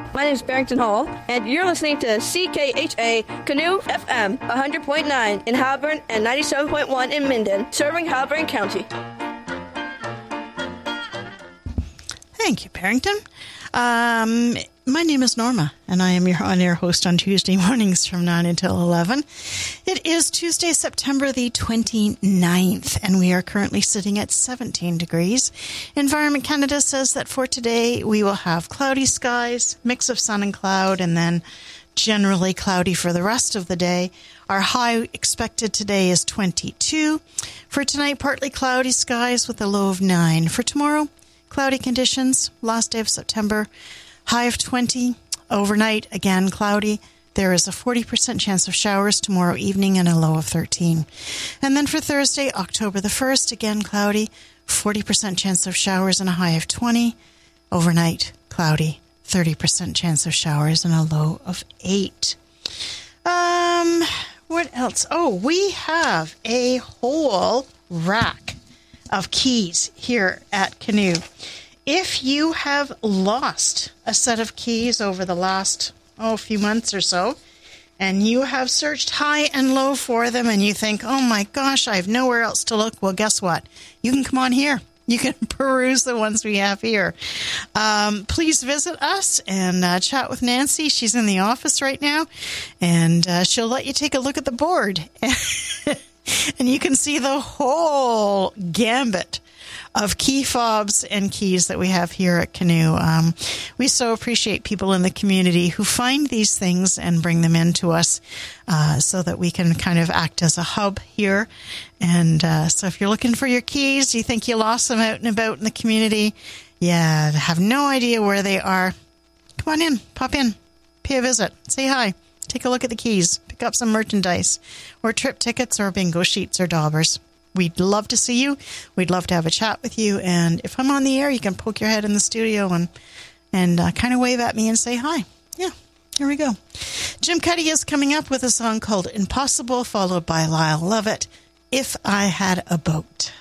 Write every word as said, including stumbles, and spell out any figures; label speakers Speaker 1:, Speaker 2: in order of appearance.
Speaker 1: My name is Barrington Hall, and you're listening to C K H A Canoe F M one hundred point nine in Halburn and ninety-seven point one in Minden, serving Halburn County.
Speaker 2: Thank you, Barrington. Um, my name is Norma, and I am your on-air host on Tuesday mornings from nine until eleven. It is Tuesday, September the twenty-ninth, and we are currently sitting at seventeen degrees. Environment Canada says that for today we will have cloudy skies, mix of sun and cloud, and then generally cloudy for the rest of the day. Our high expected today is twenty-two. For tonight, partly cloudy skies with a low of nine. For tomorrow, cloudy conditions, last day of September, high of twenty. Overnight, again, cloudy. There is a forty percent chance of showers tomorrow evening and a low of thirteen. And then for Thursday, October the first, again, cloudy, forty percent chance of showers and a high of twenty. Overnight, cloudy, thirty percent chance of showers and a low of eight. Um, what else? Oh, we have a whole rack of keys here at Canoe. If you have lost a set of keys over the last, oh, few months or so, and you have searched high and low for them, and you think, oh my gosh, I have nowhere else to look, well, guess what? You can come on here. You can peruse the ones we have here. Um, please visit us and uh, chat with Nancy. She's in the office right now, and uh, she'll let you take a look at the board. And you can see the whole gambit of key fobs and keys that we have here at Canoe. Um, we so appreciate people in the community who find these things and bring them in to us uh, so that we can kind of act as a hub here. And uh, so if you're looking for your keys, you think you lost them out and about in the community, yeah, have no idea where they are, come on in, pop in, pay a visit, say hi. Take a look at the keys, pick up some merchandise, or trip tickets, or bingo sheets, or daubers. We'd love to see you. We'd love to have a chat with you. And if I'm on the air, you can poke your head in the studio and and uh, kind of wave at me and say hi. Yeah, here we go. Jim Cuddy is coming up with a song called Impossible, followed by Lyle Lovett, If I Had a Boat.